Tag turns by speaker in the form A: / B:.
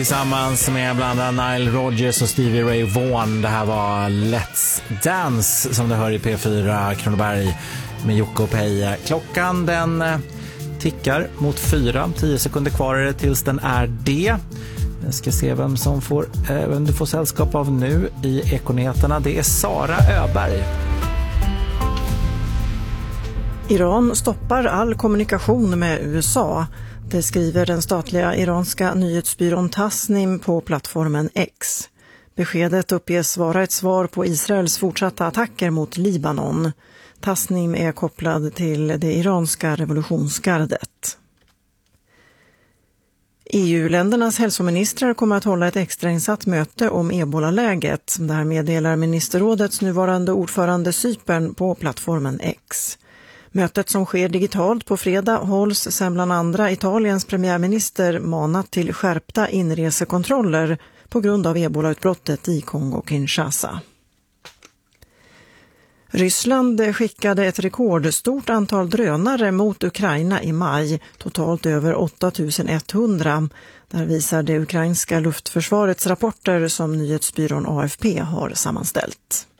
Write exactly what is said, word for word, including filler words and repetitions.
A: Tillsammans med bland annat Nile Rodgers och Stevie Ray Vaughan. Det här var Let's Dance som du hör i P fyra Kronoberg med Jocke och Peje. Klockan den tickar mot fyra. Tio sekunder kvar är det tills den är det. Jag ska se vem som får, vem du får sällskap av nu i Ekoneterna. Det är Sara Öberg.
B: Iran stoppar all kommunikation med U S A. Det skriver den statliga iranska nyhetsbyrån Tasnim på plattformen X. Beskedet uppges vara ett svar på Israels fortsatta attacker mot Libanon. Tasnim är kopplad till det iranska revolutionsgardet. E U-ländernas hälsoministrar kommer att hålla ett extrainsatt möte om ebola-läget. Det här meddelar ministerrådets nuvarande ordförande Cypern på plattformen X. Mötet som sker digitalt på fredag hålls sedan bland andra Italiens premiärminister manat till skärpta inresekontroller på grund av ebolautbrottet i Kongo-Kinshasa. Ryssland skickade ett rekordstort antal drönare mot Ukraina i maj, totalt över åtta tusen etthundra. Där visar det ukrainska luftförsvarets rapporter som nyhetsbyrån A F P har sammanställt.